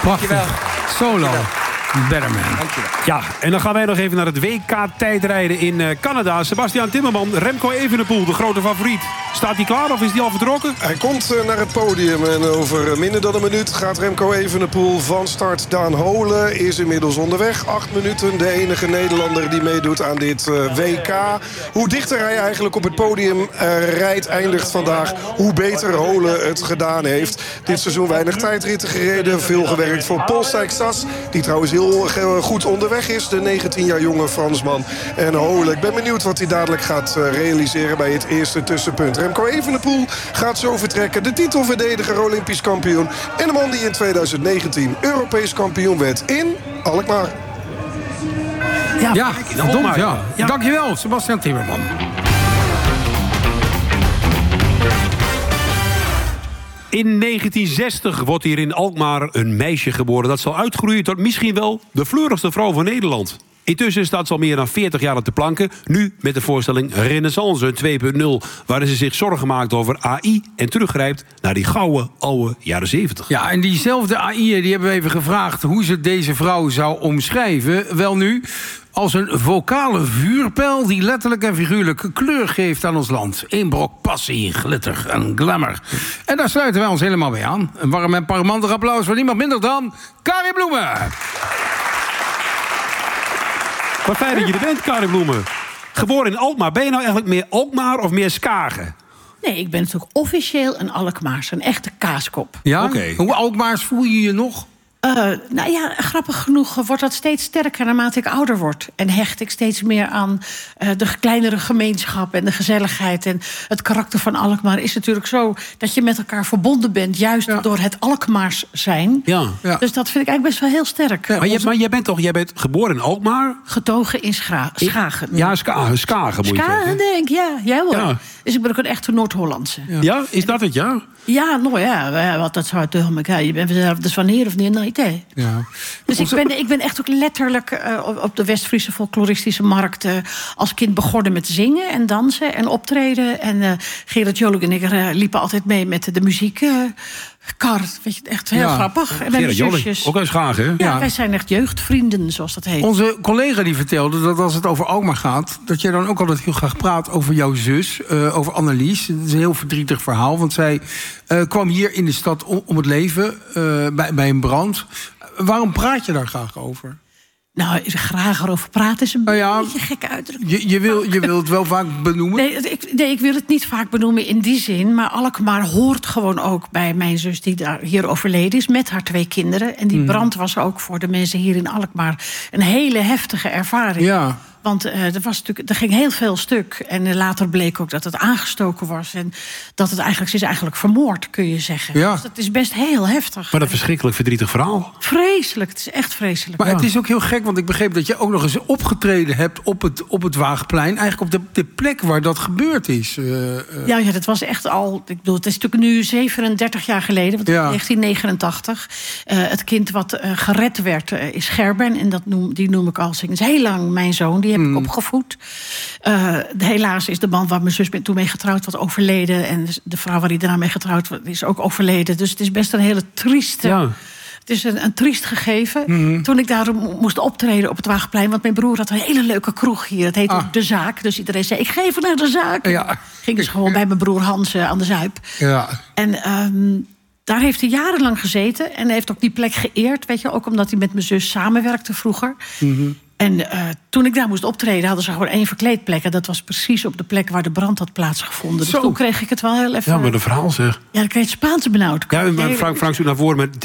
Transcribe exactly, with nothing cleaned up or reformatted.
Prachtig. Solo. Better man. Dankjewel. Ja, en dan gaan wij nog even naar het W K-tijdrijden in uh, Canada. Sebastian Timmerman, Remco Evenepoel, de grote favoriet. Staat hij klaar of is hij al vertrokken? Hij komt uh, naar het podium en over minder dan een minuut gaat Remco Evenepoel van start. Daan Holen is inmiddels onderweg. Acht minuten, de enige Nederlander die meedoet aan dit uh, W K. Hoe dichter hij eigenlijk op het podium uh, rijdt, eindigt vandaag, hoe beter Holen het gedaan heeft. Dit seizoen weinig tijdritten gereden, veel gewerkt voor Polstijk Sas, die trouwens heel goed onderweg is. De negentien jaar jonge Fransman. En Holen, ik ben benieuwd wat hij dadelijk gaat realiseren bij het eerste tussenpunt. Remco Evenepoel gaat zo vertrekken. De titelverdediger, Olympisch kampioen. En de man die in twintig negentien Europees kampioen werd in Alkmaar. Ja, ja, nou, dom, maar. ja. Ja. Dankjewel, Sebastian Timmerman. In negentien zestig wordt hier in Alkmaar een meisje geboren. Dat zal uitgroeien tot misschien wel de fleurigste vrouw van Nederland. Intussen staat ze al meer dan veertig jaar op de planken. Nu met de voorstelling Renaissance twee punt nul. Waarin ze zich zorgen maakt over A I en teruggrijpt naar die gouden oude jaren zeventig. Ja, en diezelfde A I, die hebben we even gevraagd hoe ze deze vrouw zou omschrijven. Wel nu, als een vocale vuurpijl die letterlijk en figuurlijk kleur geeft aan ons land. Eén brok passie, glitter en glamour. En daar sluiten wij ons helemaal bij aan. Een warm en parmantig applaus voor niemand minder dan Karin Bloemen. Wat fijn dat je er bent, Karin Bloemen. Geboren in Alkmaar. Ben je nou eigenlijk meer Alkmaar of meer Skagen? Nee, ik ben natuurlijk officieel een Alkmaars, een echte kaaskop. Ja? Oké. Hoe Alkmaars voel je je nog? Uh, nou ja, grappig genoeg wordt dat steeds sterker naarmate ik ouder word. En hecht ik steeds meer aan uh, de kleinere gemeenschap en de gezelligheid. En het karakter van Alkmaar is natuurlijk zo dat je met elkaar verbonden bent, juist ja. door het Alkmaars zijn. Ja. Ja. Dus dat vind ik eigenlijk best wel heel sterk. Maar, je, maar jij bent toch jij bent geboren in Alkmaar? Getogen in Schra- Schagen. Ja, Skagen, Skagen moet je Schagen, zeggen. denk ik, ja. Jij hoor. Ja. Dus ik ben ook een echte Noord-Hollandse. Ja. ja, is dat het, ja? Ja, nou ja, wat dat zou tegen elkaar. Je bent zelf dus wanneer of niet, nooit, hè? Ja. Dus ik ben, ik ben echt ook letterlijk uh, op de West-Friese folkloristische markt uh, als kind begonnen met zingen en dansen en optreden. En uh, Gerard Joling en ik uh, liepen altijd mee met de muziek. Uh, Kar, weet je, echt heel ja. grappig. En Gerard Joling, ook uit Schagen, hè? Ja, Ja. wij zijn echt jeugdvrienden, zoals dat heet. Onze collega die vertelde dat als het over Alkmaar gaat, dat jij dan ook altijd heel graag praat over jouw zus, uh, over Annelies. Het is een heel verdrietig verhaal, want zij uh, kwam hier in de stad om, om het leven uh, bij, bij een brand. Waarom praat je daar graag over? Nou, graag erover praten is een Nou ja, beetje gek uitdrukking. Je, je, wil, je wil het wel vaak benoemen? Nee ik, nee, ik wil het niet vaak benoemen in die zin. Maar Alkmaar hoort gewoon ook bij mijn zus die daar hier overleden is, met haar twee kinderen. En die Mm. brand was ook voor de mensen hier in Alkmaar een hele heftige ervaring. Ja. Want uh, er, was natuurlijk, er ging heel veel stuk. En uh, later bleek ook dat het aangestoken was. En dat het eigenlijk, ze is eigenlijk vermoord, kun je zeggen. Ja. Dus dat is best heel heftig. Maar dat verschrikkelijk verdrietig verhaal. Vreselijk, het is echt vreselijk. Maar Ja. het is ook heel gek, want ik begreep dat je ook nog eens opgetreden hebt op het, op het Waagplein. Eigenlijk op de, de plek waar dat gebeurd is. Uh, uh. Ja, ja, dat was echt al. Ik bedoel, het is natuurlijk nu zevenendertig jaar geleden, want in Ja. negentien negenentachtig. Uh, het kind wat uh, gered werd uh, is Gerben. En dat noem, die noem ik al sinds heel lang mijn zoon. Die heb Mm. ik opgevoed. Uh, helaas is de man waar mijn zus toen mee getrouwd was overleden. En de vrouw waar hij daarna mee getrouwd was, is ook overleden. Dus het is best een hele trieste. Ja. Het is een, een triest gegeven. Mm-hmm. Toen ik daar mo- moest optreden op het Waagplein, want mijn broer had een hele leuke kroeg hier. Het heette Ah. De Zaak. Dus iedereen zei, ik ga even naar De Zaak. Ja. Ging dus gewoon bij mijn broer Hans uh, aan de Zuip. Ja. En um, daar heeft hij jarenlang gezeten. En hij heeft ook die plek geëerd. Weet je, ook omdat hij met mijn zus samenwerkte vroeger. Mm-hmm. En uh, toen ik daar moest optreden, hadden ze gewoon één verkleedplek. En dat was precies op de plek waar de brand had plaatsgevonden. Dus Zo. toen kreeg ik het wel heel even. Ja, maar een verhaal zeg. Ja, dan kreeg je het Spaanse benauwd. Ja, maar Frank, Frank zoekt naar voren met